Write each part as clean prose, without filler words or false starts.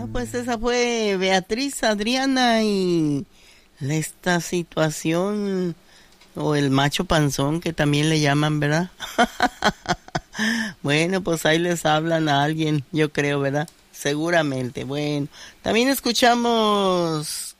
pues esa fue Beatriz Adriana y esta situación, o el macho panzón que también le llaman, ¿verdad? Bueno, pues ahí les hablan a alguien, yo creo, ¿verdad? Seguramente. Bueno, también escuchamos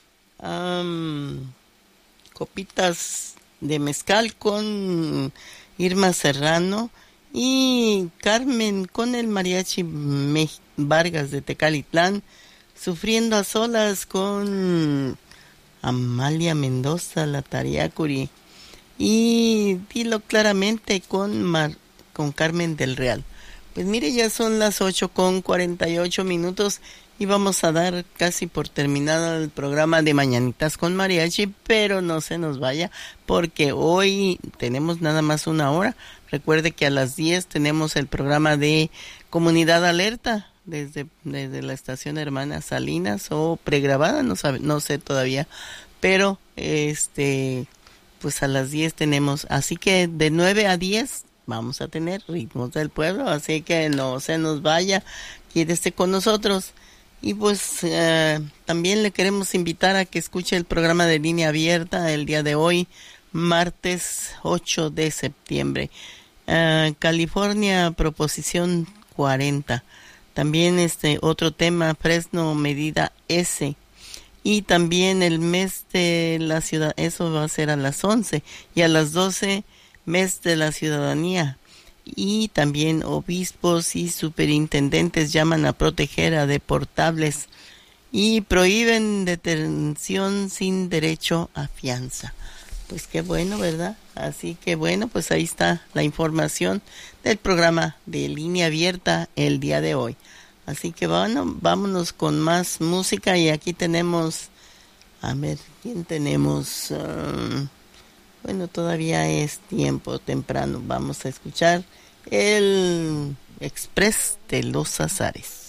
copitas de mezcal con Irma Serrano y Carmen con el mariachi Vargas de Tecalitlán, Sufriendo a solas con Amalia Mendoza, la Tariacuri, y Dilo claramente con Carmen del Real. Pues mire, ya son las 8:48 y vamos a dar casi por terminado el programa de Mañanitas con Mariachi, pero no se nos vaya porque hoy tenemos nada más una hora. Recuerde que a las 10 tenemos el programa de Comunidad Alerta desde la estación Hermana Salinas, o pregrabada, no sé todavía, pero pues a las 10 tenemos, así que de 9 a 10 vamos a tener Ritmos del Pueblo, así que no se nos vaya, quédese con nosotros. Y pues también le queremos invitar a que escuche el programa de Línea Abierta el día de hoy, martes 8 de septiembre. California, Proposición 40. También otro tema, Fresno, Medida S. Y también el mes de la ciudad, eso va a ser a las 11. Y a las 12, mes de la ciudadanía. Y también obispos y superintendentes llaman a proteger a deportables y prohíben detención sin derecho a fianza. Pues qué bueno, ¿verdad? Así que bueno, pues ahí está la información del programa de Línea Abierta el día de hoy. Así que bueno, vámonos con más música y aquí tenemos, a ver, ¿quién tenemos? Bueno, todavía es tiempo temprano. Vamos a escuchar el Express de los Azares.